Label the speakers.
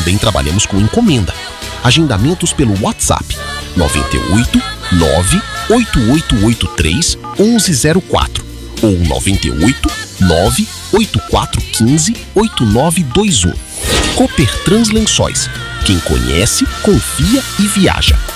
Speaker 1: também trabalhamos com encomenda. Agendamentos pelo WhatsApp 98 98883 1104 ou 98 98415 8921. Copertrans Lençóis. Quem conhece, confia e viaja.